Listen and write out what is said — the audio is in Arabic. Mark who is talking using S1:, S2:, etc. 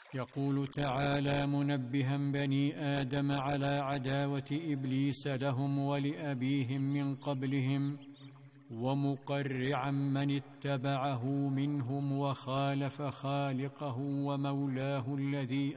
S1: يقول تعالى منبها بني آدم على عداوة إبليس لهم ولأبيهم من قبلهم، ومقرعا من اتبعه منهم وخالف خالقه ومولاه الذي